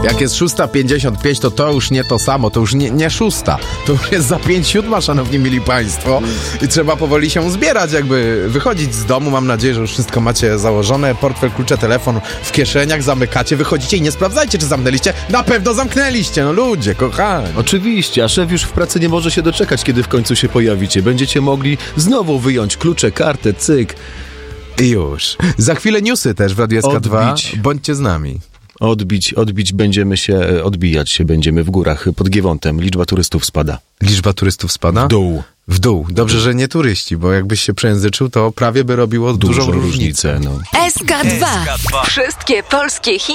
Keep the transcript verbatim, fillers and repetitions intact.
Jak jest szósta pięćdziesiąt pięć, to to już nie to samo, to już nie, nie szósta. To już jest za pięć siódma, szanowni mili państwo. I trzeba powoli się zbierać, jakby wychodzić z domu. Mam nadzieję, że już wszystko macie założone. Portfel, klucze, telefon w kieszeniach, zamykacie, wychodzicie i nie sprawdzajcie, czy zamknęliście. Na pewno zamknęliście, no ludzie, kochani. Oczywiście, a szef już w pracy nie może się doczekać, kiedy w końcu się pojawicie. Będziecie mogli znowu wyjąć klucze, kartę, cyk. I już. Za chwilę newsy też w Radiu S K dwa. Odbić. Bądźcie z nami. Odbić, odbić będziemy się, odbijać się będziemy w górach pod Giewontem. Liczba turystów spada. Liczba turystów spada? W dół. W dół. Dobrze, że nie turyści, bo jakbyś się przejęzyczył, to prawie by robiło dużą, Dużą różnicę. różnicę, no. S K dwa. Wszystkie polskie hity